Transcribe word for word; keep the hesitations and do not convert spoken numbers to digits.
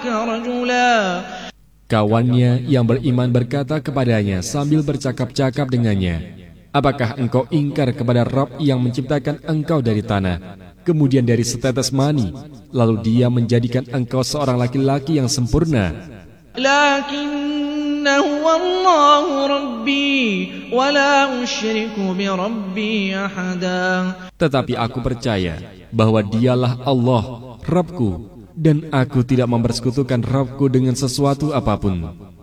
رجلا. Kawannya yang beriman berkata kepadanya sambil bercakap-cakap dengannya, apakah engkau ingkar kepada Rabb yang menciptakan engkau dari tanah, kemudian dari setetes mani, lalu dia menjadikan engkau seorang laki-laki yang sempurna? Lakinna huwa Allahu Rabbi wa la usyriku bi Rabbi ahada. Tetapi aku percaya bahwa dialah Allah, Rabbku, dan aku tidak mempersekutukan Rabbku dengan sesuatu apapun.